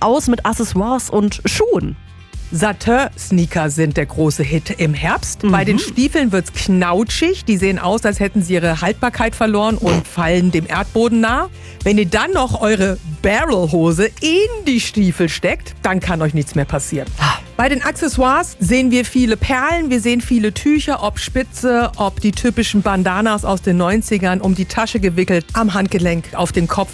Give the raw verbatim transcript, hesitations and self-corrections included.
aus mit Accessoires und Schuhen? Satin-Sneaker sind der große Hit im Herbst. Mhm. Bei den Stiefeln wird's knautschig. Die sehen aus, als hätten sie ihre Haltbarkeit verloren und fallen dem Erdboden nah. Wenn ihr dann noch eure Barrel-Hose in die Stiefel steckt, dann kann euch nichts mehr passieren. Bei den Accessoires sehen wir viele Perlen, wir sehen viele Tücher, ob Spitze, ob die typischen Bandanas aus den neunzigern, um die Tasche gewickelt, am Handgelenk, auf den Kopf.